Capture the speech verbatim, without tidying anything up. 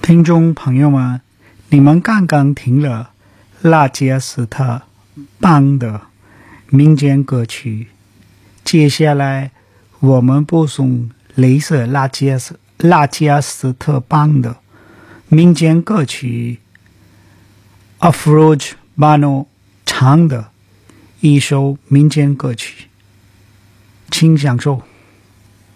听众朋友们，你们刚刚听了拉杰斯特邦的民间歌曲，接下来我们播送类似拉杰斯拉杰斯特邦的民间歌曲 Afroj Bano 唱的一首民间歌曲，请享受。